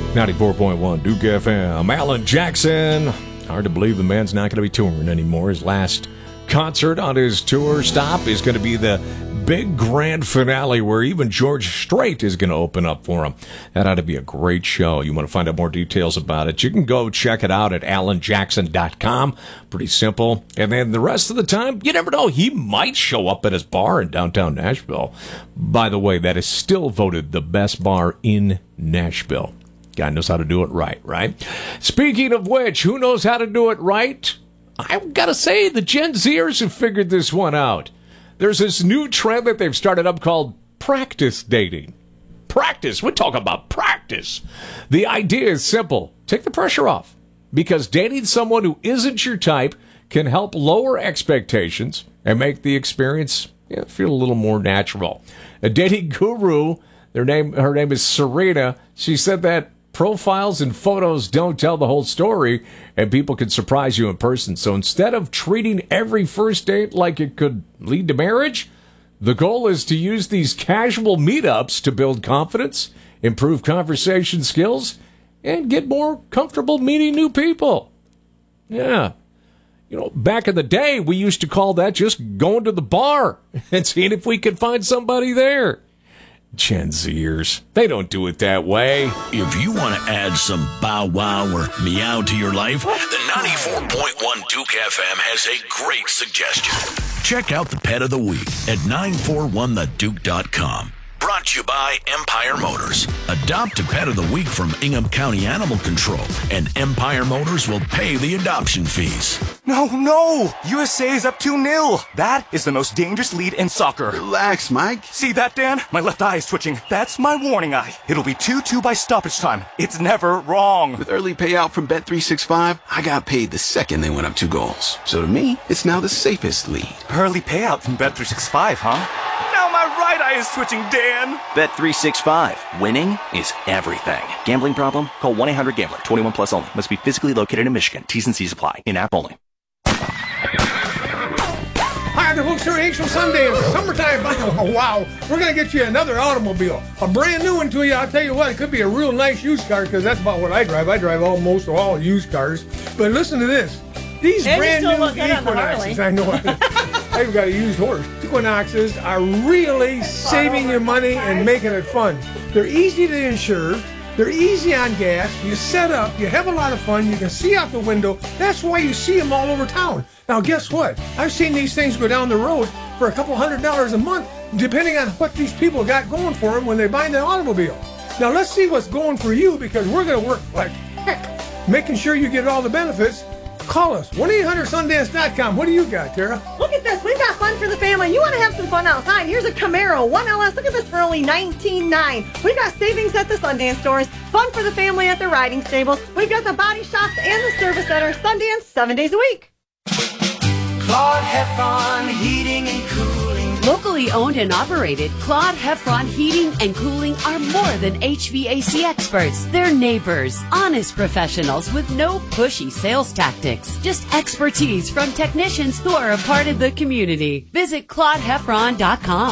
94.1 Duke FM. Alan Jackson. Hard to believe the man's not going to be touring anymore. His last concert on his tour stop is going to be the big grand finale where even George Strait is going to open up for him. That ought to be a great show. You want to find out more details about it, you can go check it out at alanjackson.com. Pretty simple. And then the rest of the time, you never know, he might show up at his bar in downtown Nashville. By the way, that is still voted the best bar in Nashville. Guy knows how to do it right? Speaking of which, who knows how to do it right? I've got to say, the Gen Zers have figured this one out. There's this new trend that they've started up called practice dating. Practice. We're talking about practice. The idea is simple. Take the pressure off. Because dating someone who isn't your type can help lower expectations and make the experience feel a little more natural. A dating guru, her name is Serena. She said that profiles and photos don't tell the whole story, and people can surprise you in person. So instead of treating every first date like it could lead to marriage, the goal is to use these casual meetups to build confidence, improve conversation skills, and get more comfortable meeting new people. Yeah. Back in the day, we used to call that just going to the bar and seeing if we could find somebody there. Gen Zers, they don't do it that way. If you want to add some bow wow or meow to your life, the 94.1 Duke FM has a great suggestion. Check out the Pet of the Week at 941theduke.com. Brought to you by Empire Motors. Adopt a Pet of the Week from Ingham County Animal Control, and Empire Motors will pay the adoption fees. No! USA is up 2-0. That is the most dangerous lead in soccer. Relax, Mike. See that, Dan? My left eye is twitching. That's my warning eye. It'll be 2-2 by stoppage time. It's never wrong. With early payout from Bet365, I got paid the second they went up 2 goals. So to me, it's now the safest lead. Early payout from Bet365, huh? Now my right eye is twitching, Dan. Bet365. Winning is everything. Gambling problem? Call 1-800-GAMBLER. 21 plus only. Must be physically located in Michigan. T's and C's apply. In-app only. Hi, the folks here at Angel Sunday. It's summertime. Oh, wow. We're going to get you another automobile. A brand new one to you. I'll tell you what, it could be a real nice used car because that's about what I drive. I drive almost all used cars. But listen to this. These brand new Equinoxes, I know I've got a used horse. Equinoxes are really saving you money and making it fun. They're easy to insure. They're easy on gas. You set up. You have a lot of fun. You can see out the window. That's why you see them all over town. Now, guess what? I've seen these things go down the road for a couple $100 a month, depending on what these people got going for them when they buy the automobile. Now, let's see what's going for you because we're going to work like heck, making sure you get all the benefits. Call us, 1-800-Sundance.com. What do you got, Tara? Look at this. We've got fun for the family. You want to have some fun outside. Here's a Camaro, 1LS. Look at this for only $19,900. We've got savings at the Sundance stores. Fun for the family at the riding stables. We've got the body shops and the service center. Sundance, 7 days a week. Claude Heffron Heating and Cooling. Locally owned and operated, Claude Heffron Heating and Cooling are more than HVAC experts. They're neighbors, honest professionals with no pushy sales tactics. Just expertise from technicians who are a part of the community. Visit ClaudeHeffron.com.